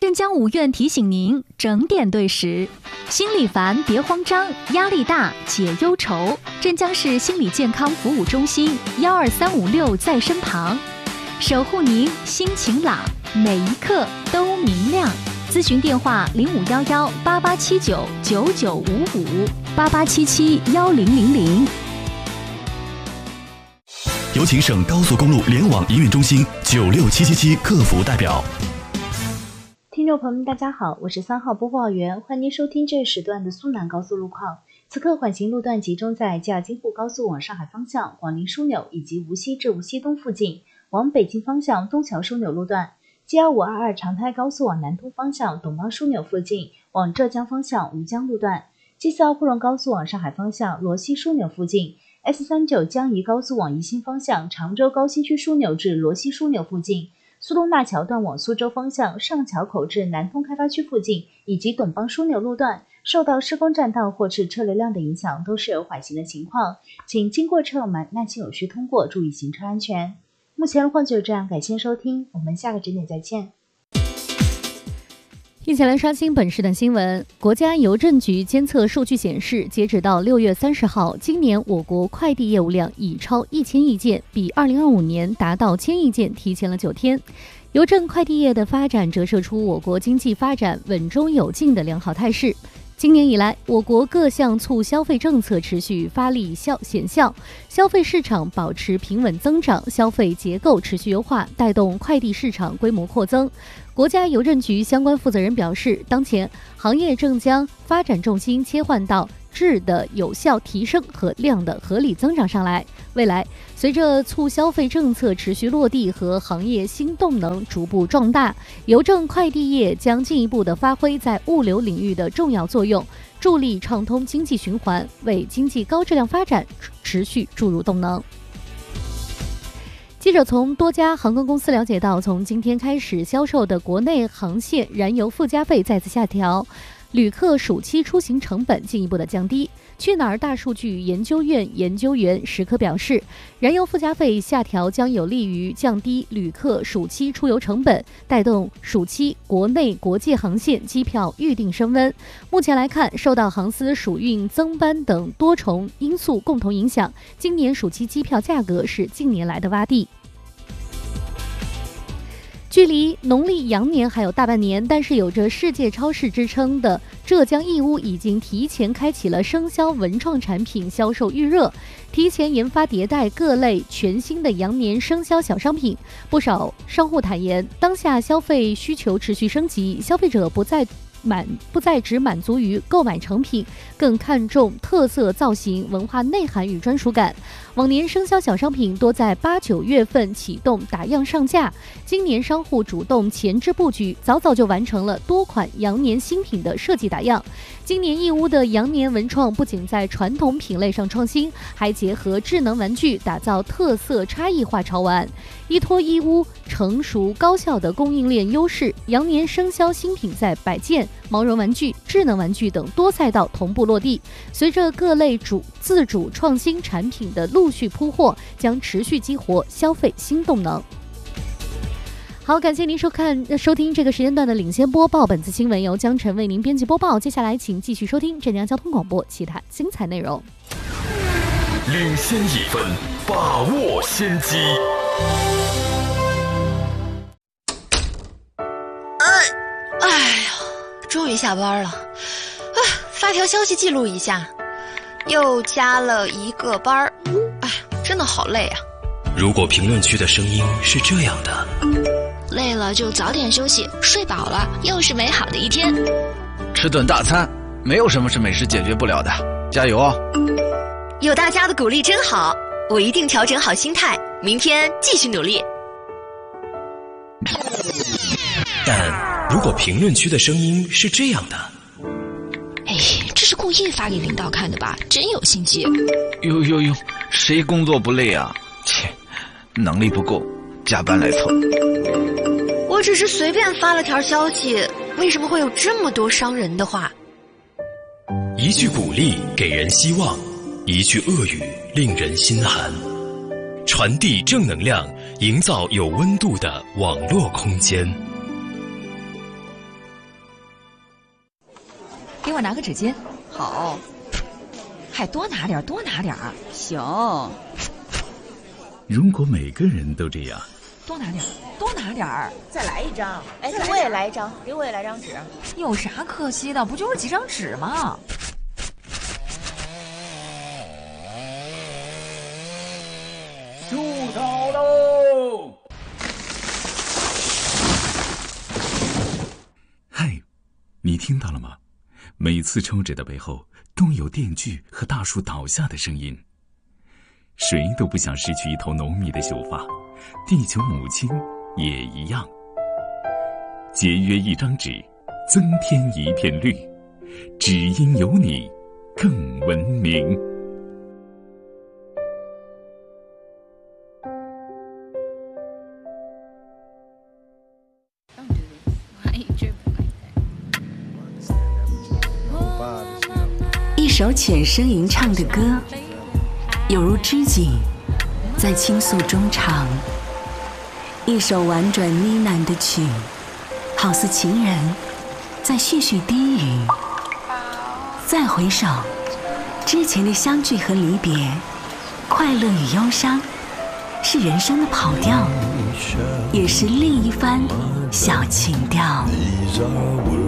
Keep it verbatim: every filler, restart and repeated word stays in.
镇江五院提醒您整点对时。心里烦别慌张，压力大解忧愁。镇江市心理健康服务中心幺二三五六在身旁，守护您心晴朗，每一刻都明亮。咨询电话零五幺幺八八七九九九五五八八七七幺零零零。 有请省高速公路联网营运中心九六七七七客服代表。 听众朋友们，大家好，我是三号播报员，欢迎您收听这一时段的苏南高速路况。此刻缓行路段集中在嘉京沪高速往上海方向广陵枢纽以及无锡至无锡东附近，往北京方向东桥枢纽路段。G 二五二二长泰高速往南通方向董茂枢纽附近，往浙江方向吴江路段。G 四二沪蓉高速往上海方向罗溪枢纽附近。S 三九江宜高速往宜兴方向常州高新区枢纽至罗溪枢纽附近。苏东大桥段往苏州方向上桥口至南通开发区附近，以及董邦枢纽路段，受到施工占道或是车流量的影响，都是有缓行的情况，请经过车友们耐心有序通过，注意行车安全。目前路况就这样，感谢收听，我们下个整点再见。 一起来刷新本时段新闻。国家邮政局监测数据显示，截止到六月三十号，今年我国快递业务量已超一千亿件，比二零二五年达到千亿件提前了九天。邮政快递业的发展折射出我国经济发展稳中有进的良好态势。今年以来，我国各项促消费政策持续发力效显效，消费市场保持平稳增长，消费结构持续优化，带动快递市场规模扩增。国家邮政局相关负责人表示，当前行业正将发展重心切换到质的有效提升和量的合理增长上来。未来，随着促消费政策持续落地和行业新动能逐步壮大，邮政快递业将进一步的发挥在物流领域的重要作用，助力畅通经济循环，为经济高质量发展持续注入动能。记者从多家航空公司了解到，从今天开始销售的国内航线燃油附加费再次下调，旅客暑期出行成本进一步的降低。去哪儿大数据研究院研究员石科表示，燃油附加费下调将有利于降低旅客暑期出游成本，带动暑期国内国际航线机票预订升温。目前来看，受到航司暑运增班等多重因素共同影响，今年暑期机票价格是近年来的洼地。距离农历羊年还有大半年，但是有着世界超市之称的浙江义乌已经提前开启了生肖文创产品销售预热，提前研发迭代各类全新的羊年生肖小商品。不少商户坦言，当下消费需求持续升级，消费者不再满不再只满足于购买成品，更看重特色造型、文化内涵与专属感。往年生肖小商品多在八九月份启动打样上架，今年商户主动前置布局，早早就完成了多款羊年新品的设计打样。今年义乌的羊年文创不仅在传统品类上创新，还结合智能玩具，打造特色差异化潮玩。依托义乌成熟高效的供应链优势，羊年生肖新品在摆件、毛绒玩具、智能玩具等多赛道同步落地。随着各类主自主创新产品的陆续铺货，将持续激活消费新动能。好，感谢您收看收听这个时间段的领先播报，本次新闻由江晨为您编辑播报。接下来请继续收听镇江交通广播其他精彩内容。 领先一分，把握先机。 哎呀，终于下班了啊！发条消息记录一下，又加了一个班儿，哎，真的好累啊。 如果评论区的声音是这样的， 累了就早点休息，睡饱了又是美好的一天。 吃顿大餐，没有什么是美食解决不了的，加油哦！ 有大家的鼓励真好，我一定调整好心态，明天继续努力。 但如果评论区的声音是这样的， 哎，这是故意发给领导看的吧？真有心机。 呦呦呦，谁工作不累啊？切，能力不够，加班来凑。 我只是随便发了条消息，为什么会有这么多伤人的话？ 一句鼓励给人希望，一句恶语令人心寒。传递正能量，营造有温度的网络空间。 我拿个纸巾。 好。 还多拿点，多拿点。 行。 如果每个人都这样， 多拿点，多拿点儿。 再来一张。哎，我也来一张，给我也来张纸。 有啥可惜的？不就是几张纸吗？ 出草喽！ 嗨，你听到了吗？每次抽纸的背后都有电锯和大树倒下的声音。谁都不想失去一头浓密的秀发，地球母亲也一样。节约一张纸，增添一片绿，只因有你更文明。 一首浅声吟唱的歌，有如知己在倾诉衷肠；一首婉转呢喃的曲，好似情人在絮絮低语。再回首，之前的相聚和离别，快乐与忧伤，是人生的跑调，也是另一番小情调。